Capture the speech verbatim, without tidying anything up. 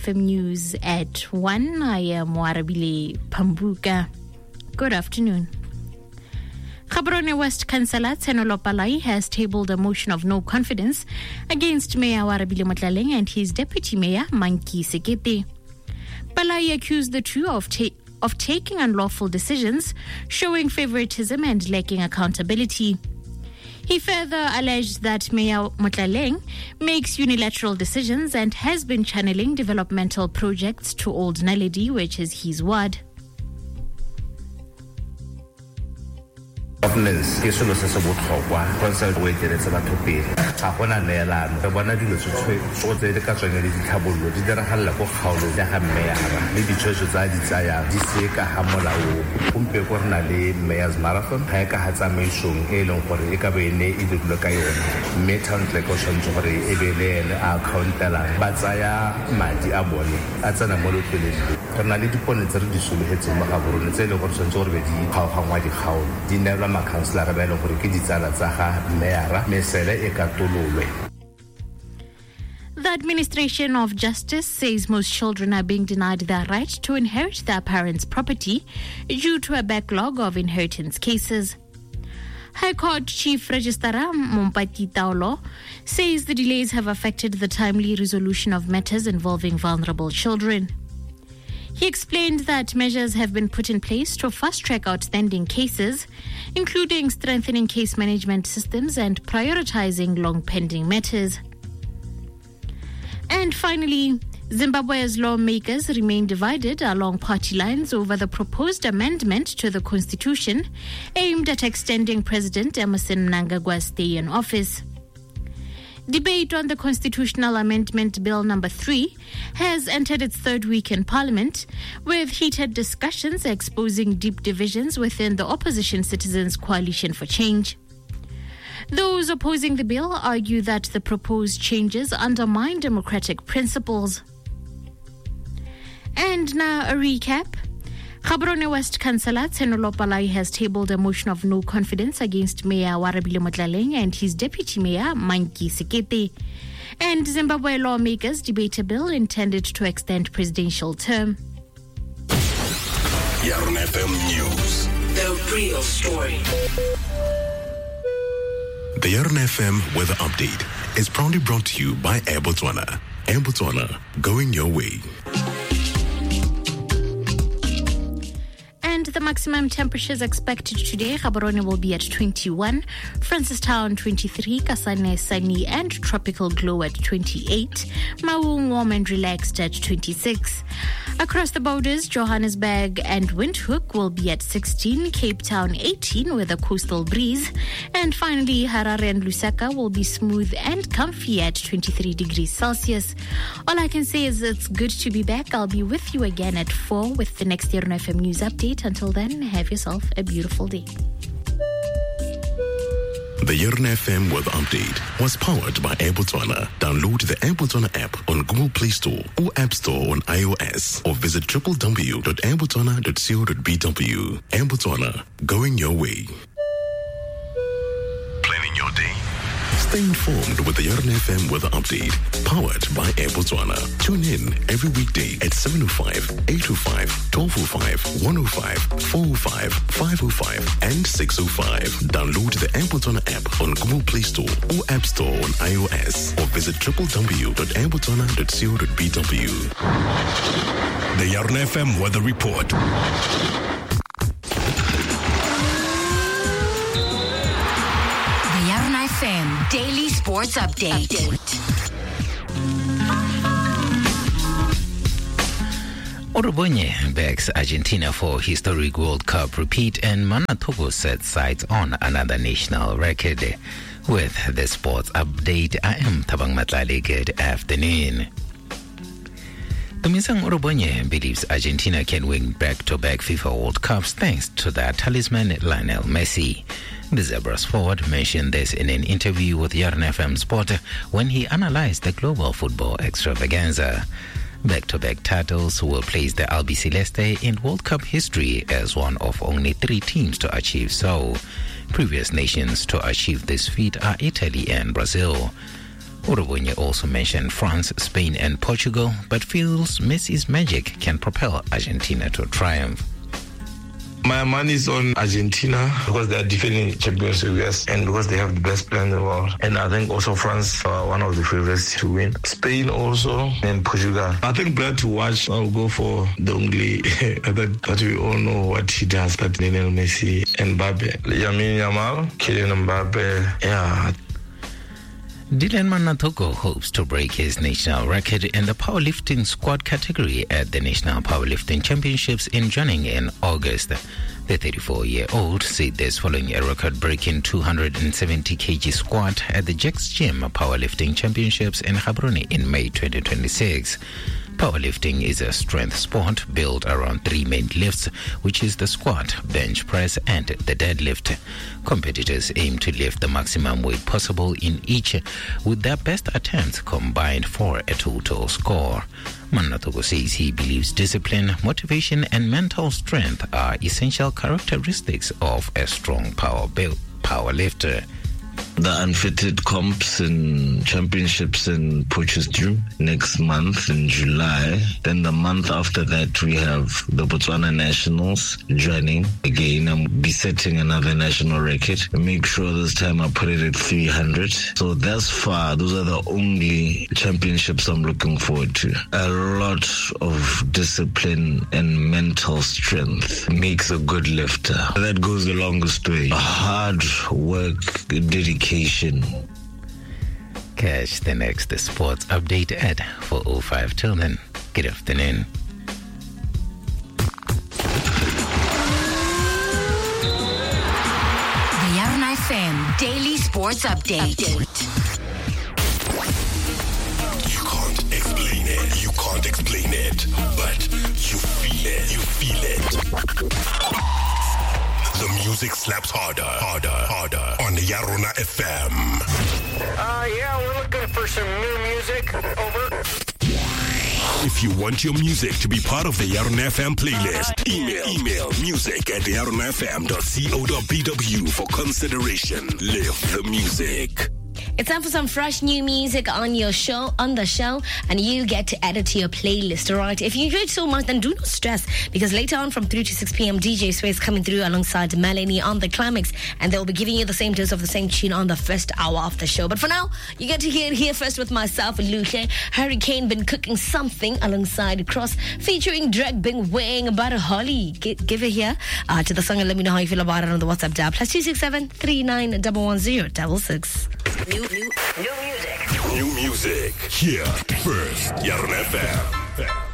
F M News at one. I am Warabile Pambuka. Good afternoon. Gaborone West Councillor Tsenolo Palai has tabled a motion of no confidence against Mayor Warabile Motlaleng and his deputy mayor, Manki Sekete. Palai accused the two of, ta- of taking unlawful decisions, showing favoritism and lacking accountability. He further alleged that Mayor Motlaleng makes unilateral decisions and has been channeling developmental projects to Old Naledi, which is his ward. Governance ke selo se se botlhokwa concern we diretse batho pele ga gona neelano re bona dilo tsotlhe tsotlhe le ka tsone le ditlhabololo di diragalla go kgaolo ya ga meyara le ditshwetso tsa di tsaya di se ka ga molao gompe go rena le Mayor's Marathon ga e ka ga tsamaisong e leng gore e ka be ne e dirulwe ka yone mme tshwanetse go tshwanetse gore e be le ene a accountelang ba tsaya madi a bone a tsena mo lotleledi re na le dipone tse re di sologetseng mo Gaborone tse e leng gore tshwanetse gore be di kgaogangwa dikgaolo di neelwa makhansela ba e leng gore ke ditsala tsa ga meyara mesele e ka tololwe. The Administration of Justice says most children are being denied their right to inherit their parents' property due to a backlog of inheritance cases. High Court Chief Registrar Mompati Taolo says the delays have affected the timely resolution of matters involving vulnerable children. He explained that measures have been put in place to fast-track outstanding cases, including strengthening case management systems and prioritizing long-pending matters. And finally, Zimbabwe's lawmakers remain divided along party lines over the proposed amendment to the constitution aimed at extending President Emmerson Mnangagwa's stay in office. Debate on the constitutional amendment bill number three has entered its third week in parliament, with heated discussions exposing deep divisions within the opposition Citizens Coalition for Change. Those opposing the bill argue that the proposed changes undermine democratic principles. And now a recap. Gaborone West Councillor Tsenolo Palai has tabled a motion of no confidence against Mayor Warabile Motlaleng and his deputy mayor, Manki Sekete. And Zimbabwe lawmakers debate a bill intended to extend presidential term. Yarn F M News. The real story. The Yarn F M Weather Update is proudly brought to you by Air Botswana. Air Botswana, going your way. And the maximum temperatures expected today, Gaborone will be at twenty-one, Francistown twenty-three, Kasane sunny and tropical glow at twenty-eight, Maung warm and relaxed at twenty-six. Across the borders, Johannesburg and Windhoek will be at sixteen, Cape Town eighteen with a coastal breeze, and finally Harare and Lusaka will be smooth and comfy at twenty-three degrees Celsius. All I can say is it's good to be back. I'll be with you again at four with the next Yarn F M News update. Until then, have yourself a beautiful day. The Yarn F M Weather Update was powered by Air Botswana. Download the Air Botswana app on Google Play Store or App Store on iOS, or visit w w w dot air botswana dot co dot b w. Air Botswana, going your way. Planning your day. Stay informed with the Yarn F M Weather Update, powered by Air Botswana. Tune in every weekday at seven oh five, eight oh five, twelve oh five, one oh five, four oh five, five oh five, and six oh five. Download the Air Botswana app on Google Play Store or App Store on iOS, or visit w w w dot air botswana dot co dot b w. The Yarn F M Weather Report. F M Daily Sports Update. Update. Orobonye backs Argentina for historic World Cup repeat, and Manatogo sets sights on another national record. With the sports update, I am Tabang Matlali. Good afternoon. Tumisang Orobonye believes Argentina can win back-to-back FIFA World Cups thanks to their talisman Lionel Messi. The Zebras forward mentioned this in an interview with Yarn F M Sport when he analyzed the global football extravaganza. Back-to-back titles will place the Albiceleste in World Cup history as one of only three teams to achieve so. Previous nations to achieve this feat are Italy and Brazil. Urubunye also mentioned France, Spain and Portugal, but feels Messi's magic can propel Argentina to triumph. My money is on Argentina because they are defending champions of the U S and because they have the best player in the world. And I think also France are one of the favorites to win. Spain also and Portugal. I think player to watch, I'll go for the only that we all know what he does, that Lionel Messi and Mbappe. Lamine Yamal, Kylian Mbappe, yeah. Dylan Manatoko hopes to break his national record in the powerlifting squad category at the National Powerlifting Championships in Johannesburg in August. The thirty-four-year-old said this following a record-breaking two hundred seventy kilogram squat at the Jack's Gym Powerlifting Championships in Gaborone in May twenty twenty-six. Powerlifting is a strength sport built around three main lifts, which is the squat, bench press, and the deadlift. Competitors aim to lift the maximum weight possible in each, with their best attempts combined for a total score. Manatoko says he believes discipline, motivation, and mental strength are essential characteristics of a strong power build, power lifter. The unfitted comps and championships in Potchefstroom next month in July. Then the month after that, we have the Botswana Nationals joining again. I'll be setting another national record. Make sure this time I put it at three hundred. So thus far, those are the only championships I'm looking forward to. A lot of discipline and mental strength makes a good lifter. That goes the longest way. Hard work, dedication. Catch the next sports update at four oh five. Till then, good afternoon. The Yarn F M Daily Sports Update. Update. You can't explain it. You can't explain it, but you feel it. You feel it. The music slaps harder, harder, harder on Yarona F M. Uh, yeah, we're looking for some new music. Over. If you want your music to be part of the Yarona F M playlist, email email music at yarona f m dot co dot b w for consideration. Live the music. It's time for some fresh new music on your show, on the show, and you get to add it to your playlist, all right? If you enjoyed so much, then do not stress, because later on from three to six p.m, D J Sway is coming through alongside Melanie on the Climax, and they'll be giving you the same dose of the same tune on the first hour of the show. But for now, you get to hear it here first with myself and Luche. Hurricane been cooking something alongside Cross, featuring Drag Bing Wang about a Holly. G- give it here uh, to the song and let me know how you feel about it on the WhatsApp dial. Plus two six seven, three nine one one zero double six. New, new, new music. New music. Here first. Yarona F M.